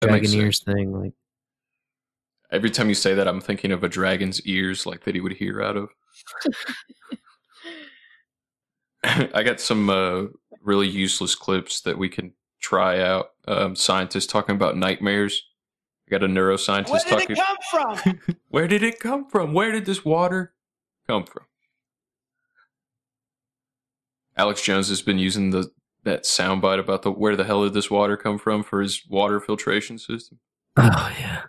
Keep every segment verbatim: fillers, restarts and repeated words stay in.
That makes Dragoneers sense. thing. Like Every time you say that, I'm thinking of a dragon's ears, like that he would hear out of. I got some uh, really useless clips that we can try out. Um, scientists talking about nightmares. I got a neuroscientist Where did talking. it come from? Where did it come from? Where did this water come from? Alex Jones has been using the that soundbite about the where the hell did this water come from for his water filtration system. oh yeah.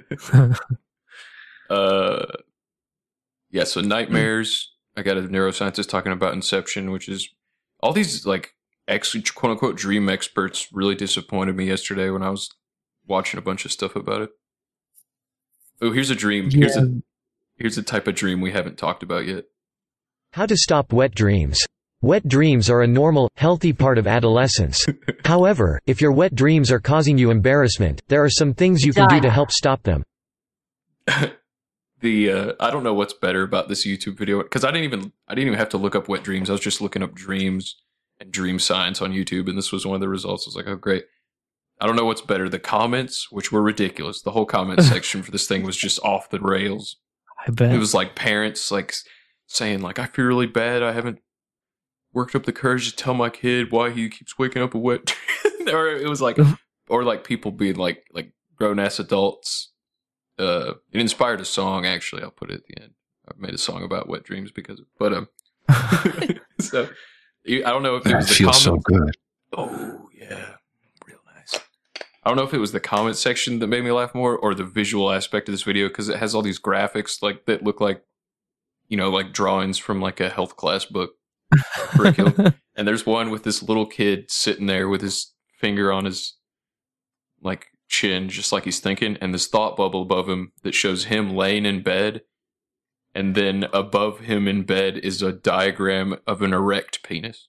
uh, yeah. So nightmares. I got a neuroscientist talking about Inception, which is all these like ex quote unquote dream experts really disappointed me yesterday when I was watching a bunch of stuff about it. Oh, here's a dream. Yeah. Here's a here's a type of dream we haven't talked about yet. How to stop wet dreams. Wet dreams are a normal, healthy part of adolescence. However, if your wet dreams are causing you embarrassment, there are some things you can do to help stop them. The uh, I don't know what's better about this YouTube video because I didn't even I didn't even have to look up wet dreams. I was just looking up dreams and dream science on YouTube, and this was one of the results. I was like, oh great. I don't know what's better, the comments, which were ridiculous. The whole comment section for this thing was just off the rails. I bet It was like parents like saying like, I feel really bad. I haven't worked up the courage to tell my kid why he keeps waking up a wet. Or it was like, or like people being like like grown ass adults. Uh, it inspired a song. Actually, I'll put it at the end. I've made a song about wet dreams because of, but um, so I don't know if it That was the feels so comment. good. Oh yeah, real nice. I don't know if it was the comment section that made me laugh more, or the visual aspect of this video because it has all these graphics like that look like, you know, like drawings from like a health class book curriculum. And there's one with this little kid sitting there with his finger on his like chin, just like he's thinking, and this thought bubble above him that shows him laying in bed, and then above him in bed is a diagram of an erect penis.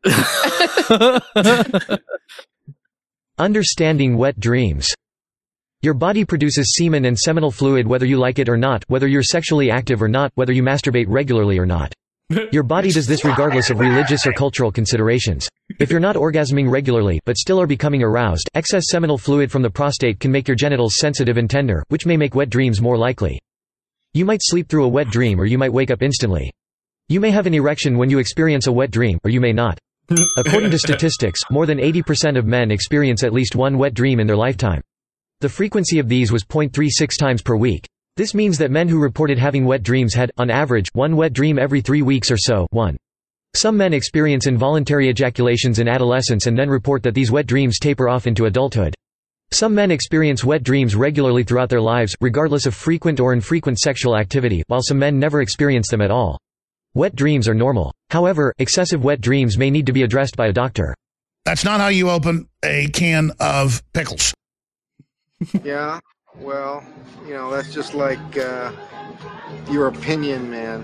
Understanding wet dreams. Your body produces semen and seminal fluid whether you like it or not, whether you're sexually active or not, whether you masturbate regularly or not. Your body does this regardless of religious or cultural considerations. If you're not orgasming regularly, but still are becoming aroused, excess seminal fluid from the prostate can make your genitals sensitive and tender, which may make wet dreams more likely. You might sleep through a wet dream or you might wake up instantly. You may have an erection when you experience a wet dream, or you may not. According to statistics, more than eighty percent of men experience at least one wet dream in their lifetime. The frequency of these was zero point three six times per week. This means that men who reported having wet dreams had, on average, one wet dream every three weeks or so. one. Some men experience involuntary ejaculations in adolescence and then report that these wet dreams taper off into adulthood. Some men experience wet dreams regularly throughout their lives, regardless of frequent or infrequent sexual activity, while some men never experience them at all. Wet dreams are normal. However, excessive wet dreams may need to be addressed by a doctor. That's not how you open a can of pickles. Yeah, well, you know, that's just like uh, your opinion, man.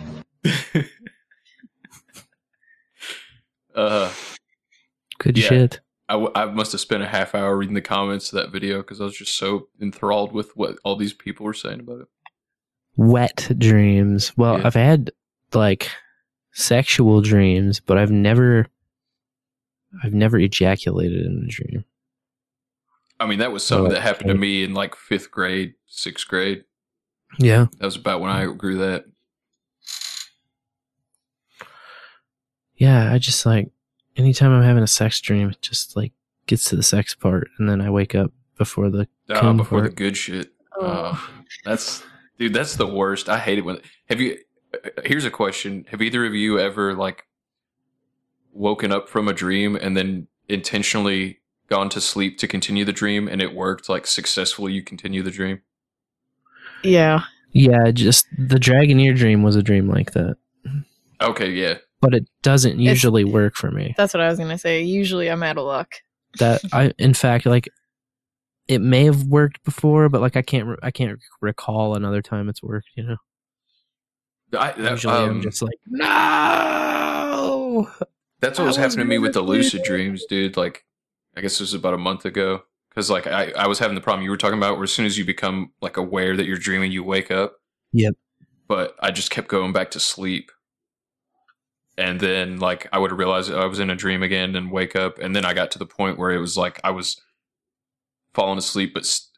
uh, Good yeah. shit. I, w- I must have spent a half hour reading the comments to that video because I was just so enthralled with what all these people were saying about it. Wet dreams. Well, Yeah. I've had like sexual dreams, but I've never I've never ejaculated in a dream. I mean, that was something Oh, that happened to okay. me in like fifth grade, sixth grade. Yeah. That was about when I grew that. Yeah, I just like anytime I'm having a sex dream, it just like gets to the sex part and then I wake up before the Oh, cum before the part. good shit. Oh. Oh, that's dude. That's the worst. I hate it when. Have you? Here's a question: have either of you ever like woken up from a dream and then intentionally gone to sleep to continue the dream, and it worked? Like successfully, you continue the dream. Yeah. Yeah, just the Dragoneer dream was a dream like that. Okay, yeah. But it doesn't usually work for me. That's what I was gonna say. Usually I'm out of luck. That I in fact like it may have worked before, but like I can't re- I can't recall another time it's worked, you know. I, that, Usually um, I'm just like no. That's what I was happening to me with the never lucid sleeping. dreams, dude. Like, I guess it was about a month ago. Because, like, I, I was having the problem you were talking about where as soon as you become, like, aware that you're dreaming, you wake up. Yep. But I just kept going back to sleep. And then, like, I would realize I was in a dream again and wake up. And then I got to the point where it was like I was fallen asleep, but